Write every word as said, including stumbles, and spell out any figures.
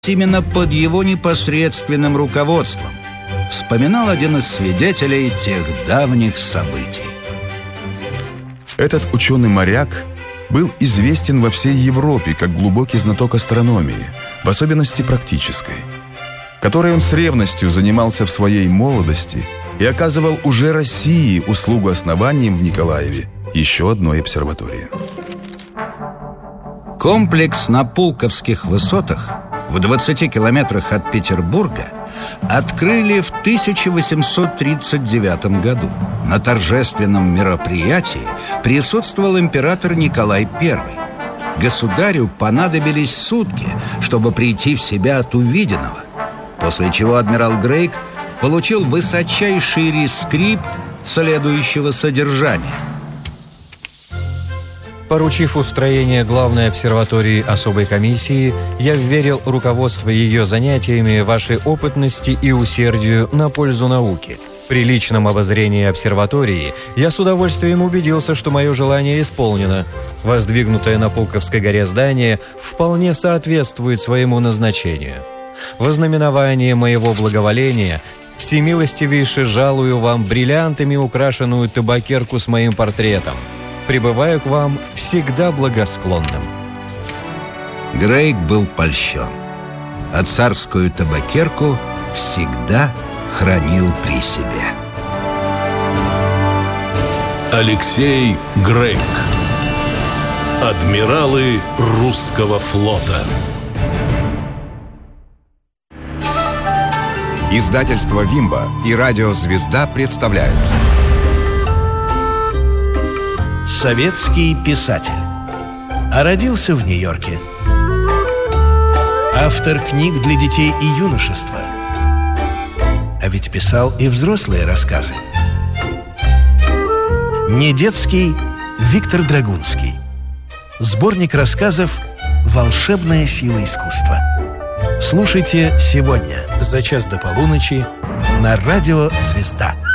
именно под его непосредственным руководством, вспоминал один из свидетелей тех давних событий. Этот ученый-моряк был известен во всей Европе как глубокий знаток астрономии, в особенности практической, которой он с ревностью занимался в своей молодости и оказывал уже России услугу основанием в Николаеве еще одной обсерватории. Комплекс на Пулковских высотах в двадцати километрах от Петербурга открыли в тысяча восемьсот тридцать девятом году. На торжественном мероприятии присутствовал император Николай Первый. Государю понадобились сутки, чтобы прийти в себя от увиденного, после чего адмирал Грейк получил высочайший рескрипт следующего содержания. Поручив устроение главной обсерватории особой комиссии, я вверил руководство ее занятиями вашей опытности и усердию на пользу науки. При личном обозрении обсерватории я с удовольствием убедился, что мое желание исполнено. Воздвигнутое на Пулковской горе здание вполне соответствует своему назначению. Во знаменование моего благоволения всемилостивейше жалую вам бриллиантами украшенную табакерку с моим портретом. Прибываю к вам всегда благосклонным. Грейк был польщен, а царскую табакерку всегда хранил при себе. Алексей Грейк. Адмиралы русского флота. Издательство «Вимба» и радио «Звезда» представляют. Советский писатель. А родился в Нью-Йорке. Автор книг для детей и юношества. А ведь писал и взрослые рассказы. Недетский Виктор Драгунский. Сборник рассказов «Волшебная сила искусства». Слушайте сегодня за час до полуночи на радио «Звезда».